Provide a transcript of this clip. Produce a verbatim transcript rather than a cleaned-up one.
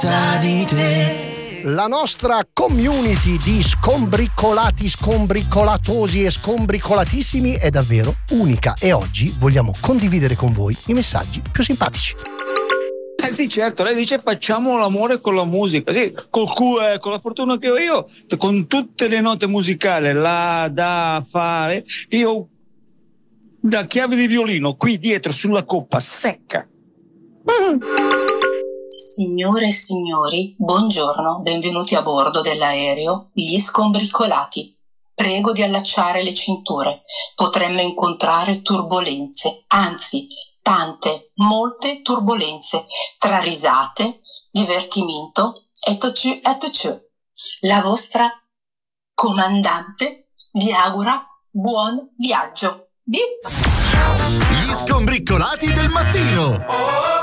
Tra di te. La nostra community di scombricolati, scombricolatosi e scombricolatissimi è davvero unica e oggi vogliamo condividere con voi i messaggi più simpatici. Eh sì, certo, lei dice facciamo l'amore con la musica, sì, col cu- eh, con la fortuna che ho io, con tutte le note musicali là da fare, io da chiave di violino qui dietro sulla coppa secca. Mm. Signore e signori, buongiorno, benvenuti a bordo dell'aereo Gli Scombricolati. Prego di allacciare le cinture, potremmo incontrare turbolenze, anzi tante, molte turbolenze, tra risate, divertimento et tu et tu. La vostra comandante vi augura buon viaggio. Bip. Gli Scombricolati del mattino.